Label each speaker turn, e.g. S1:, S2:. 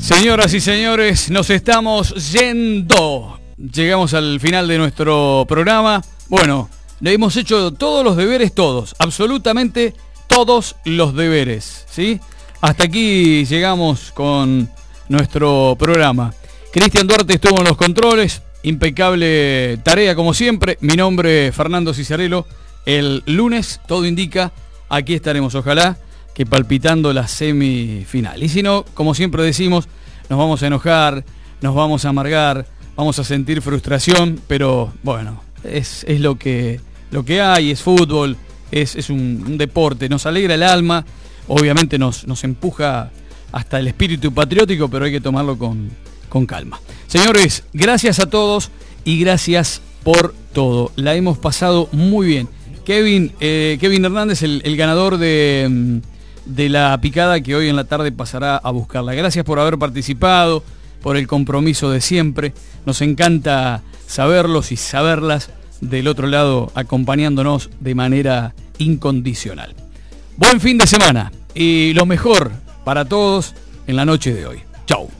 S1: Señoras y señores, nos estamos yendo. Llegamos al final de nuestro programa. Bueno, le hemos hecho todos los deberes, todos, absolutamente todos los deberes, ¿sí? Hasta aquí llegamos con nuestro programa. Cristian Duarte estuvo en los controles, impecable tarea como siempre. Mi nombre es Fernando Cicerello. El lunes, todo indica, aquí estaremos, ojalá que palpitando la semifinal. Y si no, como siempre decimos, nos vamos a enojar, nos vamos a amargar, vamos a sentir frustración, pero bueno, es lo que hay, es fútbol, es un deporte, nos alegra el alma, obviamente nos empuja hasta el espíritu patriótico, pero hay que tomarlo con calma. Señores, gracias a todos y gracias por todo. La hemos pasado muy bien. Kevin Hernández, el ganador de la picada que hoy en la tarde pasará a buscarla. Gracias por haber participado, por el compromiso de siempre. Nos encanta saberlos y saberlas del otro lado acompañándonos de manera incondicional. Buen fin de semana y lo mejor para todos en la noche de hoy. Chau.